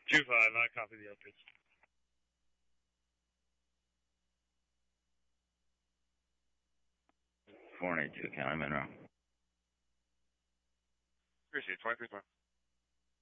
2-5, I copy the updates. Four and 2, County Monroe. Appreciate 23-5.